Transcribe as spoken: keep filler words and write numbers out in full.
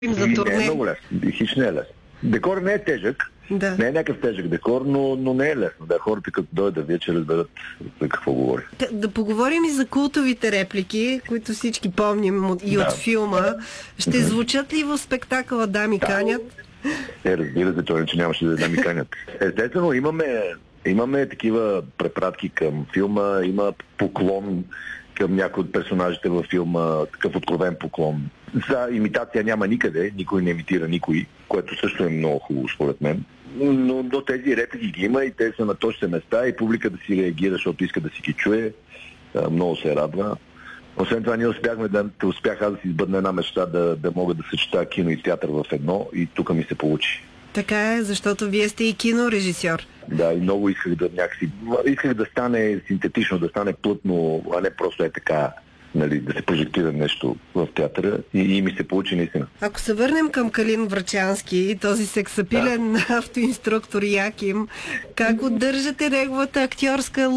за турне. Не е много лесно. Хич не е лесно. Декор не е тежък. Да. Не е някакъв тежък декор, но, но не е лесно. Да, хората като дойдат вече разберат за какво говори. Да, да поговорим и за култовите реплики, които всички помним и да. от филма. Ще mm-hmm. звучат ли в спектакъла "Дами да. канят"? Е, разбира се, той, че нямаше да "Дами канят". Естествено, имаме, имаме такива препратки към филма, има поклон към някои от персонажите във филма, такъв откровен поклон. За имитация няма никъде, никой не имитира никой, което също е много хубаво според мен. Но до тези реплики ги има и те са на точните места и публиката си реагира, защото иска да си ги чуе. Много се радва. Освен това, ние успяхме да, да успях аз да си избъдна една мечта да, да мога да съчета кино и театър в едно и тук ми се получи. Така е, защото вие сте и кинорежисьор. Да, и много исках да някакси... Исках да стане синтетично, да стане плътно, а не просто е така, нали, да се прожектира нещо в театъра и, и ми се получи наистина. Ако се върнем към Калин Врачански, този сексапилен да. автоинструктор Яким, как удържате неговата актьорска